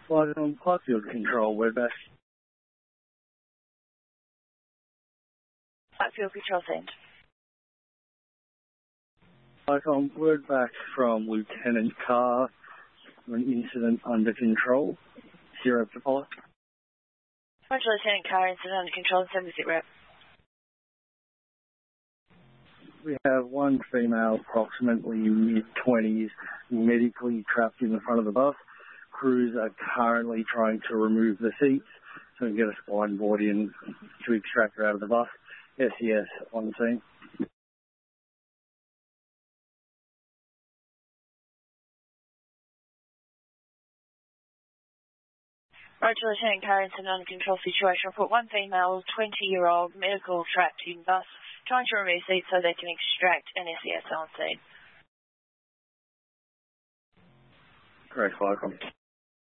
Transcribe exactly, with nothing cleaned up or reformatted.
Flight on Clarkfield Control, we're back. Clarkfield Control send. Icon, word back from Lieutenant Carr, an incident under control. Zero to follow. Roger, Lieutenant Carr, incident under control, seven sit rep. We have one female, approximately mid-twenties, medically trapped in the front of the bus. Crews are currently trying to remove the seats so we can get a spine board in to extract her out of the bus. S E S on scene. Roger, Lieutenant Carr, incident under control situation. Report one female, twenty-year-old, medical trapped in bus, trying to remove seats so they can extract an S E S on scene. Correct, welcome.